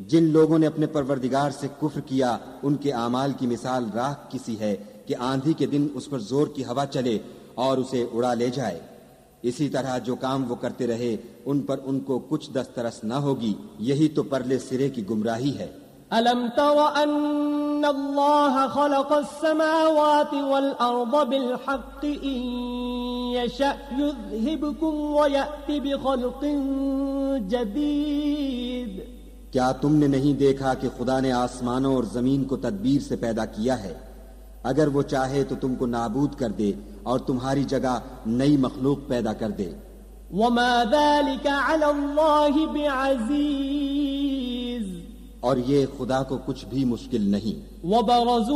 जिन लोगों ने अपने परवरदिगार से कुफ्र किया उनके आमाल की मिसाल राख की सी है कि आंधी के दिन उस पर जोर की हवा चले और उसे उड़ा ले जाए। इसी तरह जो काम वो करते रहे उन पर उनको कुछ दस्तरस न होगी। यही तो परले सिरे की गुमराही है। अलम तर अन्नल्लाह खलक़स समावाति वल अर्द बिल हक़्क़ि इन यशअ युज़हिबकुम व यअति बिख़ल्क़िन जदीद। क्या तुमने नहीं देखा कि खुदा ने आसमानों और जमीन को तदबीर से पैदा किया है? अगर वो चाहे तो तुमको नाबूद कर दे और तुम्हारी जगह नई मखलूक पैदा कर दे। वमा ज़ालिका अला अल्लाहि बिअज़ीज़, और ये खुदा को कुछ भी मुश्किल नहीं।